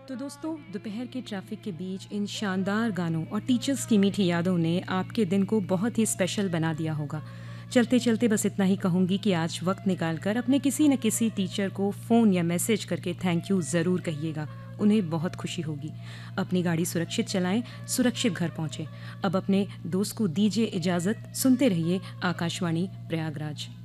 तो दोस्तों, दोपहर के ट्रैफिक के बीच इन शानदार गानों और टीचर्स की मीठी यादों ने आपके दिन को बहुत ही स्पेशल बना दिया होगा। चलते चलते बस इतना ही कहूँगी कि आज वक्त निकाल कर अपने किसी न किसी टीचर को फ़ोन या मैसेज करके थैंक यू ज़रूर कहिएगा। उन्हें बहुत खुशी होगी। अपनी गाड़ी सुरक्षित चलाएं, सुरक्षित घर पहुँचें। अब अपने दोस्त को दीजिए इजाज़त। सुनते रहिए आकाशवाणी प्रयागराज।